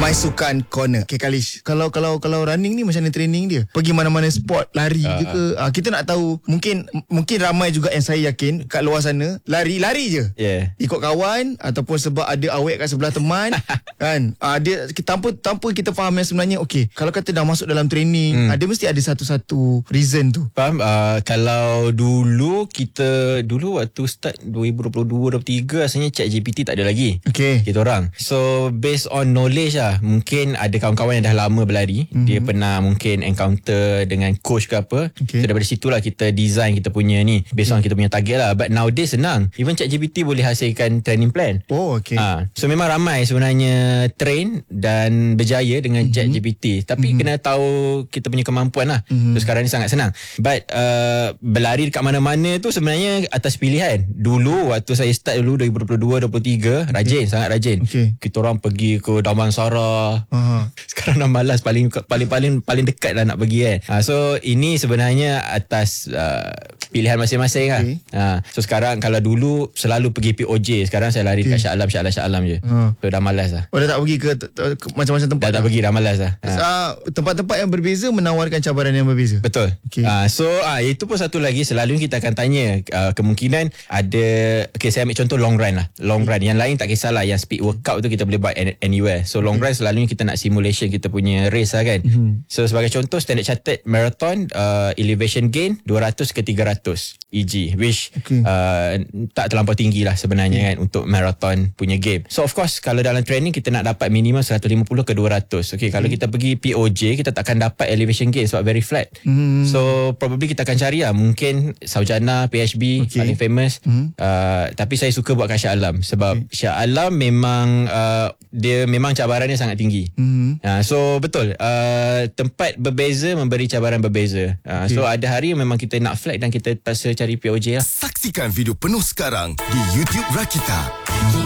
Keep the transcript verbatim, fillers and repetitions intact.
My Sukan Corner. Okay Kalish, Kalau kalau kalau running ni macam mana training dia? Pergi mana-mana sport, lari uh. je ke? Uh, kita nak tahu. Mungkin mungkin ramai juga yang saya yakin kat luar sana lari-lari je. Yeah. Ikut kawan ataupun sebab ada awek kat sebelah teman. Kan? Uh, dia tanpa tanpa kita faham yang sebenarnya okey, kalau kata dah masuk dalam training, hmm. ada mesti ada satu-satu reason tu. Faham? Uh, kalau dulu kita dulu waktu start dua ribu dua puluh dua dua puluh tiga rasanya ChatGPT tak ada lagi. Okey. Kita orang. So based on knowledge lah, mungkin ada kawan-kawan yang dah lama berlari, mm-hmm. dia pernah mungkin encounter dengan coach ke apa. Okay. So daripada situlah kita design kita punya ni based on kita punya target lah. But nowadays senang. Even ChatGPT boleh hasilkan training plan. Oh okay. Ha. So memang ramai sebenarnya train dan berjaya dengan mm-hmm. ChatGPT. Tapi mm-hmm. kena tahu kita punya kemampuan lah. Mm-hmm. So sekarang ni sangat senang. But uh, berlari dekat mana-mana tu sebenarnya atas pilihan. Dulu waktu saya start dulu dua ribu dua puluh dua dua puluh tiga, okay. rajin, sangat rajin. Okay. Kita orang pergi ke Damansara. Uh-huh. Sekarang dah malas, paling paling paling paling dekat dah nak pergi kan. Ha, so ini sebenarnya atas uh, pilihan masing-masing lah. Okay. Ha, so sekarang kalau dulu selalu pergi P O J, sekarang saya lari okay. dekat Shah Alam, Shah Alam, Shah Alam je. Uh. So dah malas lah. Oh dah tak pergi ke t- t- ke macam-macam tempat? Dah tak pergi, dah malas lah. Ha. Uh, tempat-tempat yang berbeza menawarkan cabaran yang berbeza. Betul. Okay. Ha, so uh, itu pun satu lagi, selalu kita akan tanya uh, kemungkinan ada, okay, saya ambil contoh long run lah. Long okay. run, yang lain tak kisahlah, yang speed workout tu kita boleh buat anywhere. So long okay. run selalunya kita nak simulation kita punya race lah kan. Mm-hmm. So sebagai contoh Standard Chartered Marathon uh, elevation gain dua ratus ke tiga ratus E G, which okay. uh, tak terlampau tinggi lah sebenarnya okay. kan untuk marathon punya game. So of course kalau dalam training kita nak dapat minimum seratus lima puluh ke dua ratus. Okay, okay. Kalau kita pergi P O J kita takkan dapat elevation gain sebab very flat. Mm-hmm. So probably kita akan cari lah mungkin Saujana, P H B okay. paling famous. Mm-hmm. uh, tapi saya suka buat kat Shah Alam sebab okay. Shah Alam memang uh, dia memang cabarannya sangat tinggi. Mm-hmm. uh, So betul, uh, tempat berbeza memberi cabaran berbeza. uh, okay. So ada hari memang kita nak flat dan kita terpaksa cari P O J lah. Saksikan video penuh sekarang di YouTube Rakita.